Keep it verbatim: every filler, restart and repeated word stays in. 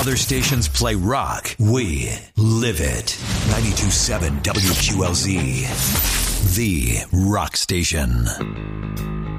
other stations play rock, we live it. ninety-two point seven W Q L Z, the rock station.